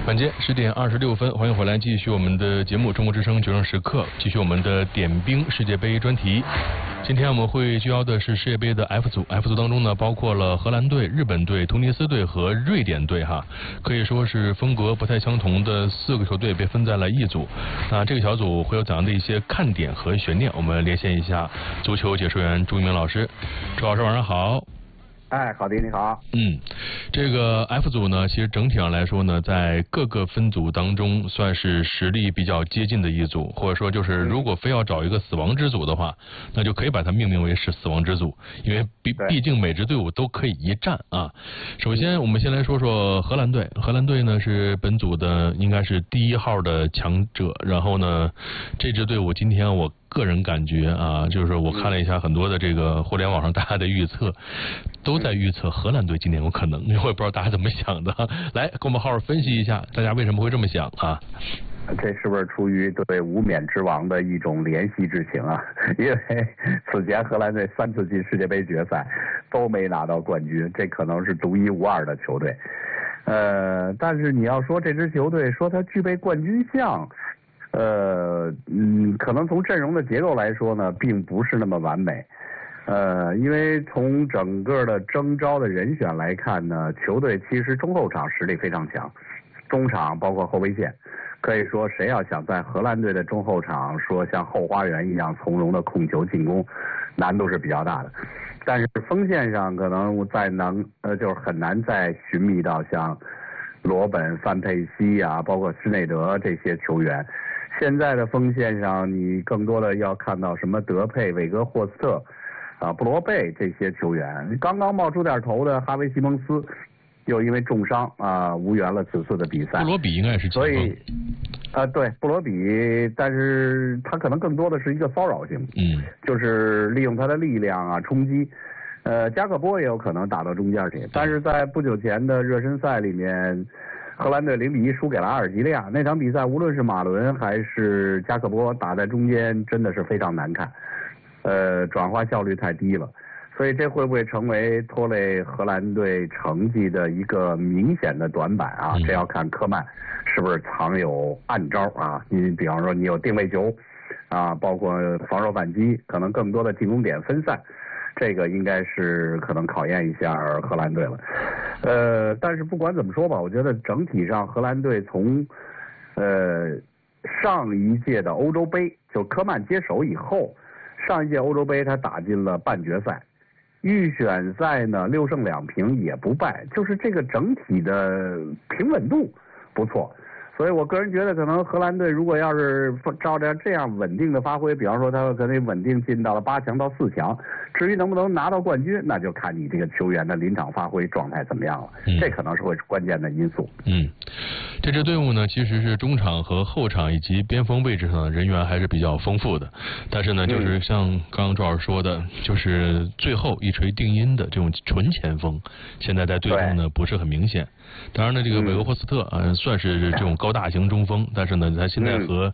晚间10点26分，欢迎回来，继续我们的节目《中国之声决胜时刻》，继续我们的点兵世界杯专题。今天我们会聚焦的是世界杯的 F 组 ，F 组当中呢，包括了荷兰队、日本队、突尼斯队和瑞典队哈，可以说是风格不太相同的4个球队被分在了一组。那这个小组会有怎样的一些看点和悬念？我们连线一下足球解说员朱一鸣老师。朱老师晚上好。 哎，郝迪你好。 这个 F 组呢，其实整体上来说呢，在各个分组当中算是实力比较接近的一组，或者说就是如果非要找一个死亡之组的话，那就可以把它命名为是死亡之组，因为毕竟每支队伍都可以一战啊。首先，我们先来说说荷兰队。荷兰队呢是本组的应该是第1号的强者，然后呢，这支队伍今天我个人感觉啊，就是我看了一下很多的这个互联网上大家的预测，都在预测荷兰队今年有可能，我也不知道大家怎么想的。来，给我们好好分析一下，大家为什么会这么想啊？ 这是不是出于对无冕之王的一种怜惜之情啊？因为此前荷兰队3次进世界杯决赛都没拿到冠军，这可能是独一无二的球队。但是你要说这支球队说它具备冠军相，可能从阵容的结构来说呢，并不是那么完美。因为从整个的征召的人选来看呢，球队其实中后场实力非常强，中场包括后卫线，可以说谁要想在荷兰队的中后场说像后花园一样从容的控球进攻，难度是比较大的。但是锋线上可能就是很难再寻觅到像罗本、范佩西啊，包括施内德这些球员。现在的锋线上，你更多的要看到什么德佩、韦格霍斯特啊、布罗贝这些球员。刚刚冒出点头的哈维·西蒙斯，又因为重伤啊无缘了此次的比赛。 布罗比应该是前锋。 所以，对，布罗比，但是他可能更多的是一个骚扰性，就是利用他的力量啊冲击。加克波也有可能打到中间去，但是在不久前的热身赛里面，荷兰队0-1输给了阿尔及利亚。那场比赛无论是马伦还是加克波打在中间，真的是非常难看，转化效率太低了。所以这会不会成为拖累荷兰队成绩的一个明显的短板啊？这要看科曼是不是藏有暗招啊？你比方说你有定位球啊，包括防守反击，可能更多的进攻点分散。这个应该是可能考验一下荷兰队了，但是不管怎么说吧，我觉得整体上荷兰队从上一届的欧洲杯就科曼接手以后，上一届欧洲杯他打进了半决赛，预选赛呢6胜2平也不败，就是这个整体的平稳度不错。所以我个人觉得，可能荷兰队如果要是照着这样稳定的发挥，比方说他可能稳定进到了8强到4强，至于能不能拿到冠军，那就看你这个球员的临场发挥状态怎么样了。这可能是会是关键的因素。 这支队伍呢，其实是中场和后场以及边锋位置上的人员还是比较丰富的，但是呢，就是像刚刚周老师说的，就是最后一锤定音的这种纯前锋，现在在队中呢不是很明显。当然呢，这个韦格霍斯特算是这种高大型中锋，但是呢，他现在和